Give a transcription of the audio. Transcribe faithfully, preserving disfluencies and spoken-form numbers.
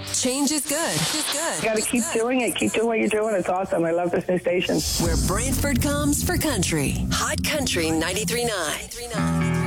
Change is good. It's good. You got to keep doing it. Keep doing what you're doing. It's awesome. I love this new station. Where Brantford comes for country. Hot Country ninety-three point nine.